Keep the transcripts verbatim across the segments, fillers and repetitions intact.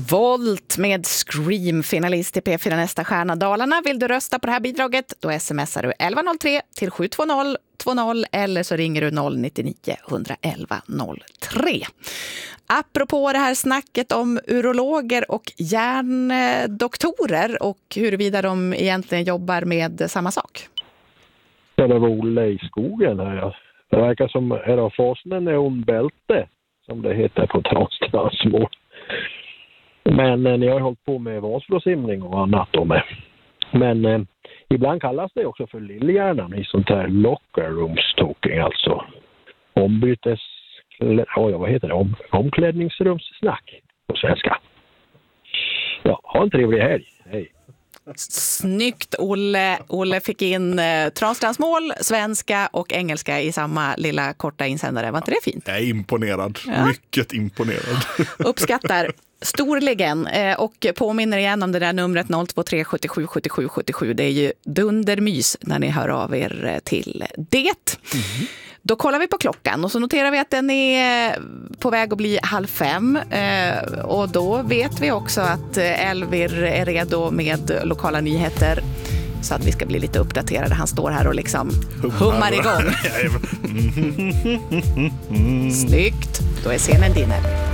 Volt med Scream, finalist i P fyra Nästa stjärna Dalarna. Vill du rösta på det här bidraget, då smsar du elva noll tre till sju två noll två noll eller så ringer du noll nio nio ett ett ett noll tre. Apropå det här snacket om urologer och hjärndoktorer och huruvida de egentligen jobbar med samma sak. Ja, det var Olle i skogen här. Ja. Det verkar som är det forskningen är om bälte, som det heter på transtransmål. Men eh, ni har hållit på med vasflåsimning och annat då med. Men eh, ibland kallas det också för lillhjärnan i sånt här locker room stalking, alltså ombytes, oh, vad heter det, Om, omklädningsrumssnack på svenska. Ja, ha en trevlig helg. Hej. Snyggt, Olle. Olle fick in eh, transtransmål, svenska och engelska i samma lilla korta insändare. Var inte det fint? Jag är imponerad. Ja. Mycket imponerad. Uppskattar. Storligen. Eh, och påminner igen om det där numret noll två tre sju sju sju sju sju sju. Det är ju dundermys när ni hör av er till det. Mm. Då kollar vi på klockan och så noterar vi att den är på väg att bli halv fem. Eh, och då vet vi också att Elvir är redo med lokala nyheter så att vi ska bli lite uppdaterade. Han står här och liksom hummar, hummar igång. Snyggt. Då är scenen din, Elvir.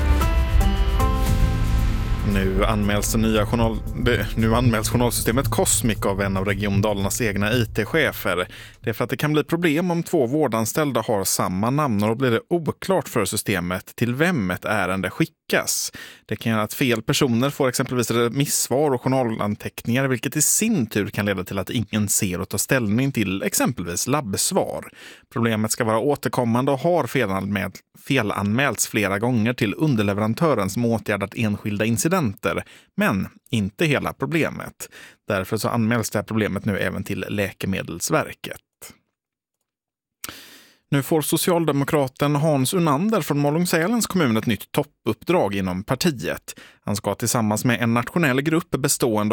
Nu anmäls det nya journal, nu anmäls journalsystemet Cosmic av en av Region Dalarnas egna I T-chefer. Det är för att det kan bli problem om två vårdanställda har samma namn och då blir det oklart för systemet till vem ett ärende skickas. Det kan göra att fel personer får exempelvis remissvar och journalanteckningar, vilket i sin tur kan leda till att ingen ser och tar ställning till exempelvis labbsvar. Problemet ska vara återkommande och har felanmäl, felanmälts flera gånger till underleverantören som åtgärdat enskilda incidenter, men inte hela problemet. Därför så anmäls det här problemet nu även till Läkemedelsverket. Nu får socialdemokraten Hans Unander från Malung-Sälens kommun ett nytt toppuppdrag inom partiet. Han ska tillsammans med en nationell grupp bestående